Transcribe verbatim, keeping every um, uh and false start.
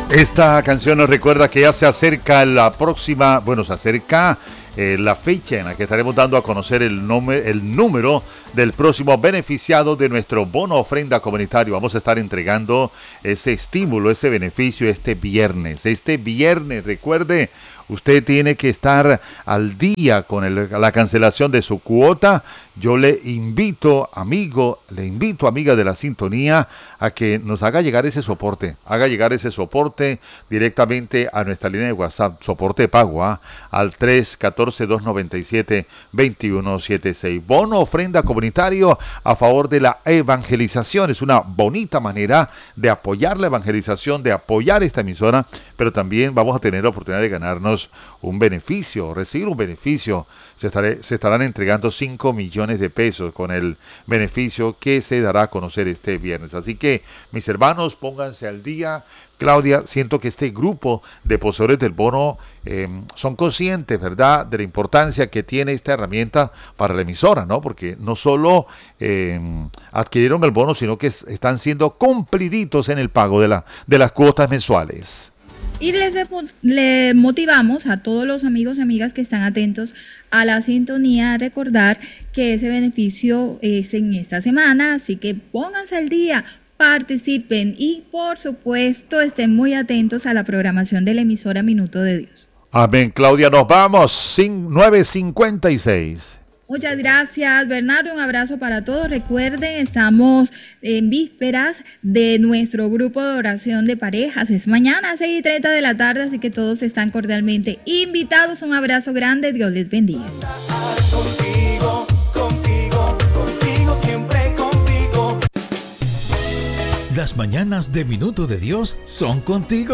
Esta canción nos recuerda que ya se acerca la próxima, bueno, se acerca eh, la fecha en la que estaremos dando a conocer el, nombre, el número del próximo beneficiado de nuestro bono ofrenda comunitario. Vamos a estar entregando ese estímulo, ese beneficio este viernes. Este viernes, recuerde, usted tiene que estar al día con el, la cancelación de su cuota. Yo le invito, amigo, le invito, amiga de la sintonía, a que nos haga llegar ese soporte. Haga llegar ese soporte directamente a nuestra línea de WhatsApp, soporte pago, ¿eh? al tres uno cuatro, dos nueve siete, dos uno siete seis. Bono ofrenda comunitario a favor de la evangelización. Es una bonita manera de apoyar la evangelización, de apoyar esta emisora, pero también vamos a tener la oportunidad de ganarnos un beneficio, recibir un beneficio. Se, estaré, se estarán entregando cinco millones de pesos con el beneficio que se dará a conocer este viernes. Así que, mis hermanos, pónganse al día. Claudia, siento que este grupo de poseedores del bono eh, son conscientes, ¿verdad?, de la importancia que tiene esta herramienta para la emisora, ¿no? Porque no solo eh, adquirieron el bono, sino que están siendo cumpliditos en el pago de, la, de las cuotas mensuales. Y les, les motivamos a todos los amigos y amigas que están atentos a la sintonía a recordar que ese beneficio es en esta semana, así que pónganse al día, participen y por supuesto estén muy atentos a la programación de la emisora Minuto de Dios. Amén, Claudia, nos vamos, nueve cincuenta y seis. Muchas gracias, Bernardo. Un abrazo para todos. Recuerden, estamos en vísperas de nuestro grupo de oración de parejas. Es mañana a seis y treinta de la tarde, así que todos están cordialmente invitados. Un abrazo grande. Dios les bendiga. Contigo, contigo, contigo, siempre contigo. Las mañanas de Minuto de Dios son contigo.